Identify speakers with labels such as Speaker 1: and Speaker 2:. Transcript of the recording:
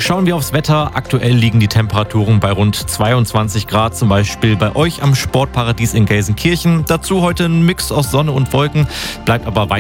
Speaker 1: Schauen wir aufs Wetter. Aktuell liegen die Temperaturen bei rund 22 Grad, zum Beispiel bei euch am Sportparadies in Gelsenkirchen. Dazu heute ein Mix aus Sonne und Wolken, bleibt aber weiter